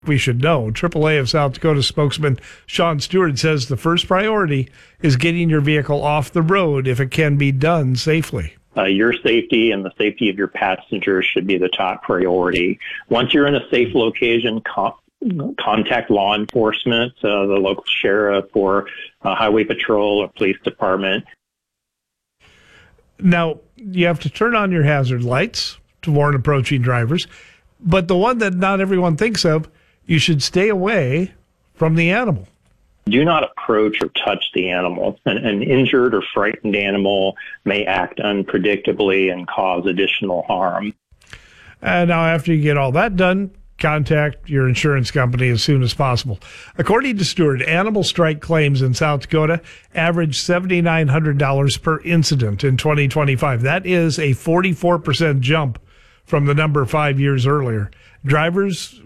we should know. AAA of South Dakota spokesman Sean Stewart says the first priority is getting your vehicle off the road if it can be done safely. Your safety and the safety of your passengers should be the top priority. Once you're in a safe location, contact law enforcement, the local sheriff or highway patrol or police department. Now, you have to turn on your hazard lights to warn approaching drivers, but the one that not everyone thinks of, you should stay away from the animal. Do not approach or touch the animal. An injured or frightened animal may act unpredictably and cause additional harm. And now, after you get all that done, contact your insurance company as soon as possible. According to Stewart, animal strike claims in South Dakota averaged $7,900 per incident in 2025. That is a 44% jump from the number 5 years earlier. Drivers